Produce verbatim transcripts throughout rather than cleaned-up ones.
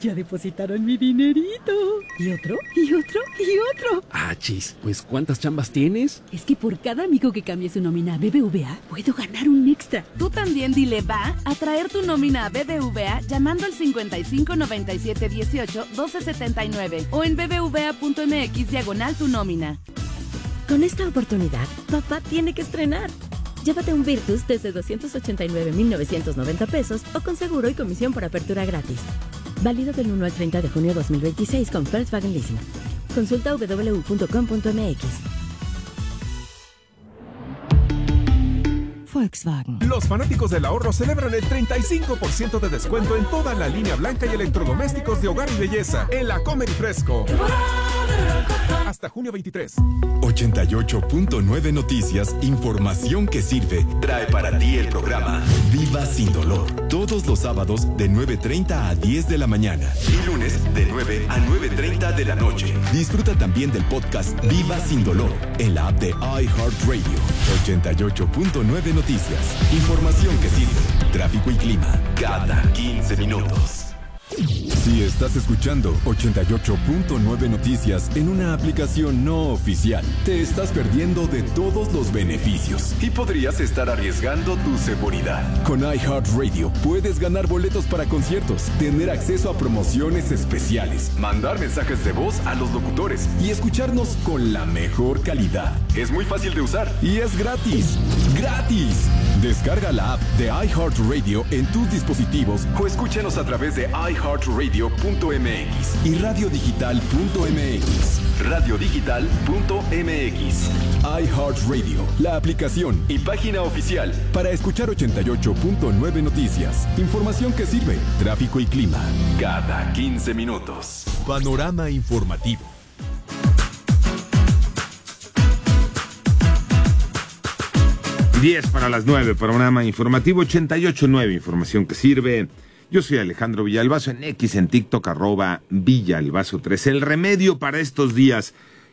Ya depositaron mi dinerito. Y otro, y otro, y otro. Ah, chis, pues ¿cuántas chambas tienes? Es que por cada amigo que cambie su nómina a B B V A, puedo ganar un extra. Tú también dile va a traer tu nómina a B B V A llamando al cincuenta y cinco noventa y siete dieciocho doce setenta y nueve o en bbva.mx diagonal tu nómina. Con esta oportunidad, papá tiene que estrenar. Llévate un Virtus desde doscientos ochenta y nueve mil novecientos noventa pesos o con seguro y comisión por apertura gratis. Válido del uno al treinta de junio de dos mil veintiséis con Volkswagen Leasing. Consulta doble u doble u doble u punto com punto m x. Volkswagen. Los fanáticos del ahorro celebran el treinta y cinco por ciento de descuento en toda la línea blanca y electrodomésticos de hogar y belleza en la Comer y Fresco. Hasta junio veintitrés. ochenta y ocho punto nueve Noticias, información que sirve, trae para ti el programa Viva Sin Dolor. Todos los sábados de nueve treinta a diez de la mañana y lunes de nueve a nueve treinta de la noche. Disfruta también del podcast Viva Sin Dolor en la app de iHeartRadio. ochenta y ocho punto nueve Noticias, información que sirve, tráfico y clima cada quince minutos. Si estás escuchando ochenta y ocho punto nueve Noticias en una aplicación no oficial, te estás perdiendo de todos los beneficios y podrías estar arriesgando tu seguridad. Con iHeartRadio puedes ganar boletos para conciertos, tener acceso a promociones especiales, mandar mensajes de voz a los locutores y escucharnos con la mejor calidad. Es muy fácil de usar y es gratis. ¡Gratis! Descarga la app de iHeartRadio en tus dispositivos o escúchanos a través de iHeartRadio punto m x y radiodigital punto m x. radiodigital punto m x. iHeartRadio, la aplicación y página oficial para escuchar ochenta y ocho punto nueve Noticias. Información que sirve, tráfico y clima cada quince minutos. Panorama informativo. diez para las nueve, programa informativo ochenta y ocho punto nueve, información que sirve. Yo soy Alejandro Villalbazo, en X, en TikTok, arroba Villalbazo tres. El remedio para estos días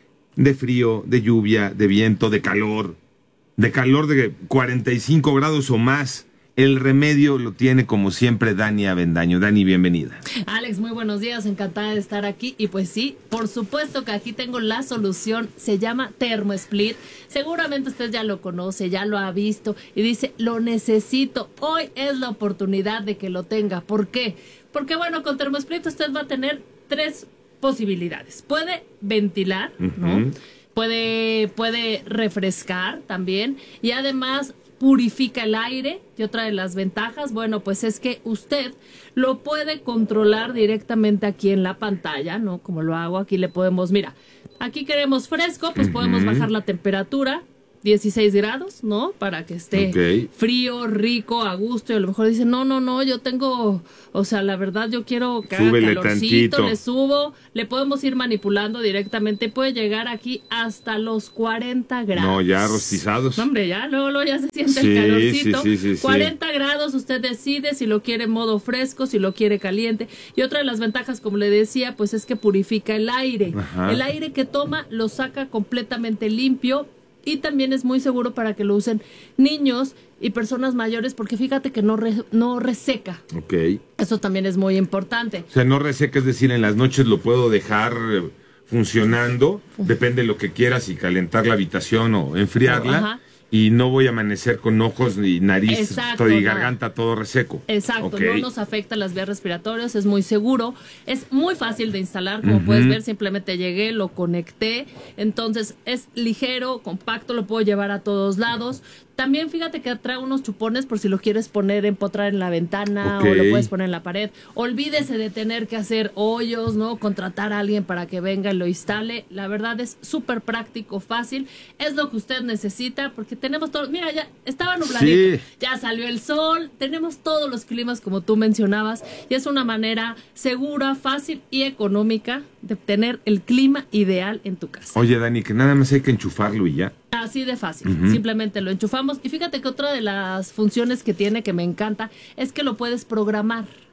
de frío, de lluvia, de viento, de calor, de calor de cuarenta y cinco grados o más. El remedio lo tiene, como siempre, Dani Avendaño. Dani, bienvenida. Alex, muy buenos días, encantada de estar aquí. Y pues sí, por supuesto que aquí tengo la solución, se llama ThermoSplit. Seguramente usted ya lo conoce, ya lo ha visto y dice, lo necesito. Hoy es la oportunidad de que lo tenga. ¿Por qué? Porque bueno, con ThermoSplit usted va a tener tres posibilidades. Puede ventilar, uh-huh. ¿no? Puede, puede refrescar también y además purifica el aire. Y otra de las ventajas, bueno, pues es que usted lo puede controlar directamente aquí en la pantalla, ¿no? Como lo hago, aquí le podemos, mira, aquí queremos fresco, pues uh-huh. podemos bajar la temperatura, dieciséis grados, ¿no? Para que esté okay. frío, rico, a gusto. Y a lo mejor dice, no, no, no, yo tengo, o sea, la verdad yo quiero que haga calorcito, tantito. Le subo, le podemos ir manipulando directamente. Puede llegar aquí hasta los cuarenta grados. No, ya rostizados. No, hombre, ya, luego, luego ya se siente sí, el calorcito. Sí, sí, sí, cuarenta sí. grados, usted decide si lo quiere en modo fresco, si lo quiere caliente. Y otra de las ventajas, como le decía, pues es que purifica el aire. Ajá. El aire que toma lo saca completamente limpio. Y también es muy seguro para que lo usen niños y personas mayores, porque fíjate que no re, no reseca. Ok. Eso también es muy importante. O sea, no reseca, es decir, en las noches lo puedo dejar funcionando, depende de lo que quieras, y calentar la habitación o enfriarla. Ajá. Y no voy a amanecer con ojos ni nariz Exacto, y garganta no. todo reseco. Exacto, okay. no nos afecta las vías respiratorias, es muy seguro, es muy fácil de instalar, como uh-huh. puedes ver, simplemente llegué, lo conecté, entonces es ligero, compacto, lo puedo llevar a todos lados. También fíjate que trae unos chupones por si lo quieres poner, empotrar en la ventana okay. o lo puedes poner en la pared. Olvídese de tener que hacer hoyos, ¿no? Contratar a alguien para que venga y lo instale. La verdad es súper práctico, fácil. Es lo que usted necesita porque tenemos todo. Mira, ya estaba nubladito, sí. ya salió el sol, tenemos todos los climas como tú mencionabas y es una manera segura, fácil y económica de tener el clima ideal en tu casa. Oye, Dani, que nada más hay que enchufarlo y ya. Así de fácil, uh-huh. simplemente lo enchufamos y fíjate que otra de las funciones que tiene que me encanta es que lo puedes programar.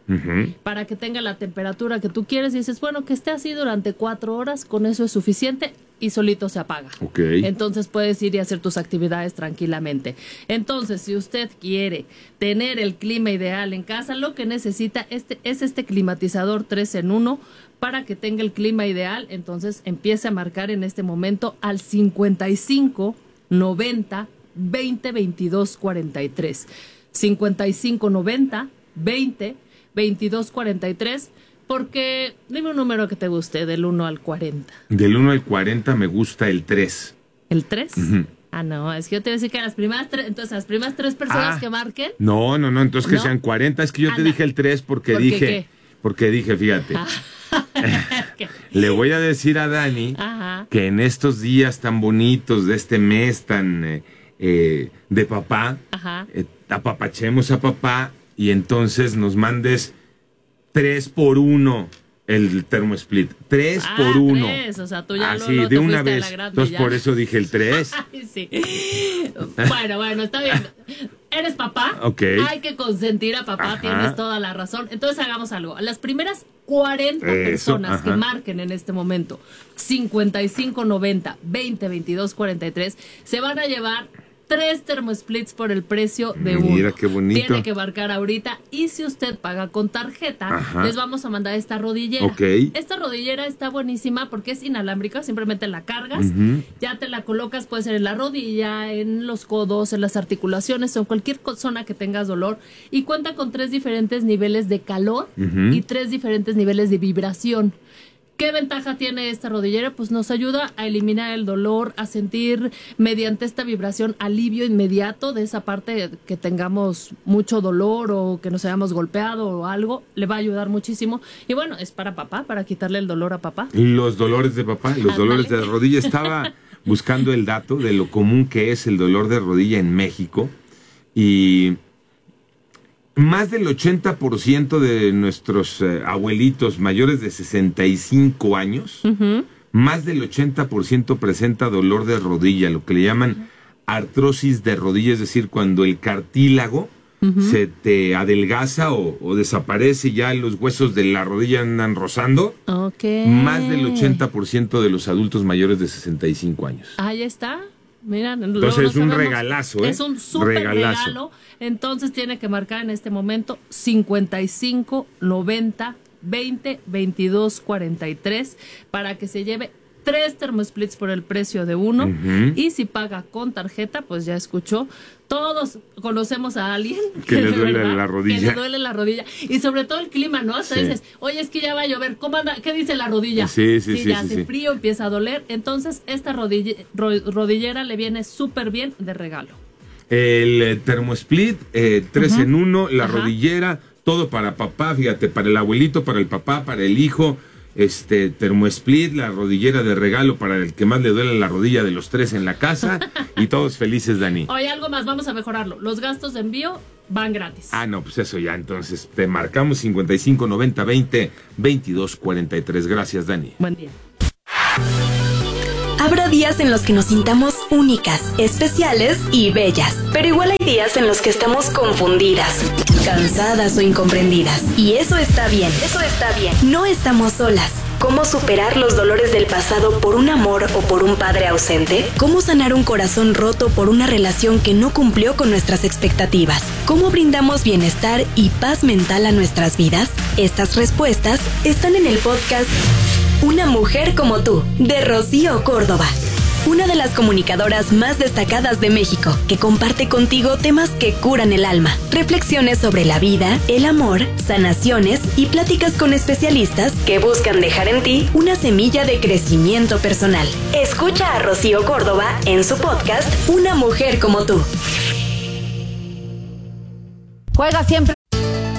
Uh-huh. Para que tenga la temperatura que tú quieres. Y dices, bueno, que esté así durante cuatro horas, con eso es suficiente y solito se apaga. Okay. Entonces puedes ir y hacer tus actividades tranquilamente. Entonces, si usted quiere tener el clima ideal en casa, lo que necesita este, es este climatizador tres en uno para que tenga el clima ideal. Entonces empiece a marcar en este momento al cincuenta y cinco noventa veinte veintidós cuarenta y tres. cincuenta y cinco noventa veinte veintidós cuarenta y tres. Porque dime un número que te guste, del uno al cuarenta. Del uno al cuarenta me gusta el tres. ¿El tres? Uh-huh. Ah, no, es que yo te voy a decir que a las primeras tres, entonces a las primeras tres personas ah, que marquen. No, no, no, entonces que ¿no? sean cuarenta. Es que yo Anda. te dije el tres porque ¿Por dije, qué? porque dije, fíjate. Le voy a decir a Dani Ajá. que en estos días tan bonitos de este mes tan eh, eh, de papá, Ajá. eh, apapachemos a papá y entonces nos mandes tres por uno el termo split. Tres Ah, por uno. tres, o sea, tú ya Así, lo, lo de te una fuiste a vez. la grande Entonces ya. por eso dije el tres. Ay, sí. Bueno, bueno, está bien. ¿Eres papá? Ok. Hay que consentir a papá, Ajá. tienes toda la razón. Entonces hagamos algo. Las primeras cuarenta Eso, personas ajá. que marquen en este momento cincuenta y cinco noventa veinte veintidós cuarenta y tres se van a llevar tres termosplits por el precio de uno. Mira qué bonito. Tiene que marcar ahorita. Y si usted paga con tarjeta, Ajá. les vamos a mandar esta rodillera. Ok. Esta rodillera está buenísima porque es inalámbrica. Simplemente la cargas, Ujú. ya te la colocas, puede ser en la rodilla, en los codos, en las articulaciones o en cualquier co- zona que tengas dolor. Y cuenta con tres diferentes niveles de calor Ujú. y tres diferentes niveles de vibración. ¿Qué ventaja tiene esta rodillera? Pues nos ayuda a eliminar el dolor, a sentir mediante esta vibración alivio inmediato de esa parte que tengamos mucho dolor o que nos hayamos golpeado o algo. Le va a ayudar muchísimo. Y bueno, es para papá, para quitarle el dolor a papá. Los dolores de papá, los Ándale. dolores de rodilla. Estaba buscando el dato de lo común que es el dolor de rodilla en México y más del ochenta por ciento de nuestros eh, abuelitos mayores de sesenta y cinco años, Ujú. más del ochenta por ciento presenta dolor de rodilla, lo que le llaman artrosis de rodilla, es decir, cuando el cartílago Ujú. se te adelgaza o, o desaparece, ya los huesos de la rodilla andan rozando. Ok. Más del ochenta por ciento de los adultos mayores de sesenta y cinco años. Ahí está. Mira, Entonces luego es un sabemos. regalazo, ¿eh? Es un súper Regalazo. regalo. Entonces tiene que marcar en este momento cincuenta y cinco noventa veinte veintidós cuarenta y tres para que se lleve tres termosplits por el precio de uno. Ujú. Y si paga con tarjeta, pues ya escuchó. Todos conocemos a alguien Que le de duele verdad, la rodilla. Que le duele la rodilla. Y sobre todo el clima, ¿no? Hasta Sí. dices, oye, es que ya va a llover. ¿Cómo anda? ¿Qué dice la rodilla? Sí, sí, sí, ya sí, hace sí. frío, empieza a doler. Entonces, esta rodille- ro- rodillera le viene súper bien de regalo. El eh, termosplit, eh, tres Ujú. en uno, la Ajá. rodillera, todo para papá, fíjate, para el abuelito, para el papá, para el hijo, este termosplit, la rodillera de regalo para el que más le duele la rodilla de los tres en la casa y todos felices, Dani. Oye, algo más, vamos a mejorarlo. Los gastos de envío van gratis. Ah, no, pues eso ya, entonces te marcamos cincuenta y cinco noventa veinte veintidós cuarenta y tres. Gracias, Dani. Buen día. Habrá días en los que nos sintamos únicas, especiales y bellas. Pero igual hay días en los que estamos confundidas, cansadas o incomprendidas. Y eso está bien. Eso está bien. No estamos solas. ¿Cómo superar los dolores del pasado por un amor o por un padre ausente? ¿Cómo sanar un corazón roto por una relación que no cumplió con nuestras expectativas? ¿Cómo brindamos bienestar y paz mental a nuestras vidas? Estas respuestas están en el podcast Una mujer como tú, de Rocío Córdoba. Una de las comunicadoras más destacadas de México, que comparte contigo temas que curan el alma, reflexiones sobre la vida, el amor, sanaciones y pláticas con especialistas que buscan dejar en ti una semilla de crecimiento personal. Escucha a Rocío Córdoba en su podcast Una mujer como tú. Juega siempre